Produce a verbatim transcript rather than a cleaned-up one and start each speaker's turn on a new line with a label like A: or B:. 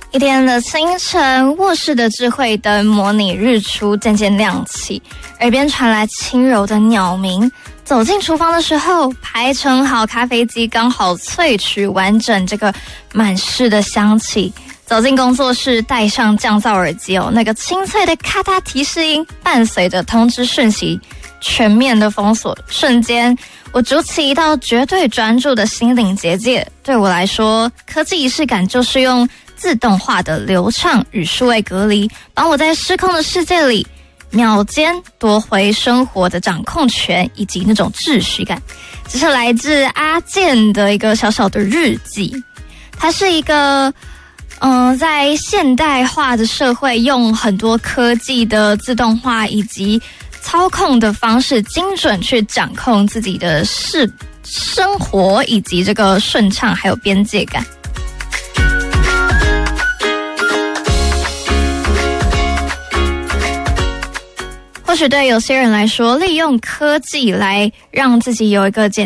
A: 一天的清晨，卧室的智慧灯模拟日出渐渐亮起，耳边传来轻柔的鸟鸣。走进厨房的时候，排成好咖啡机刚好萃取完整这个满室的香气。走进工作室，戴上降噪耳机哦，那个清脆的咔嗒提示音伴随着通知讯息全面的封锁，瞬间我筑起一道绝对专注的心灵结界。对我来说，科技仪式感就是用自动化的流畅与数位隔离，帮我在失控的世界里秒间夺回生活的掌控权以及那种秩序感。这是来自阿健的一个小小的日记，它是一个嗯、呃，在现代化的社会，用很多科技的自动化以及操控的方式，精准去掌控自己的事生活以及这个顺畅还有边界感。或许对有些人来说，利用科技来让自己有一个简